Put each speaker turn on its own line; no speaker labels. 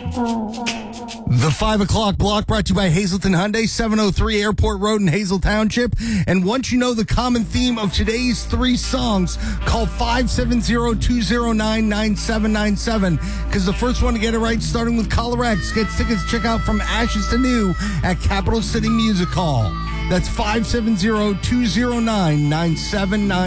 The 5 o'clock block brought to you by Hazleton Hyundai, 703 Airport Road in Hazel Township. And once you know the common theme of today's three songs, call 570-209-9797. Because the first one to get it right, starting with Caller X, gets tickets to check out From Ashes to New at Capital City Music Hall. That's 570-209-9797.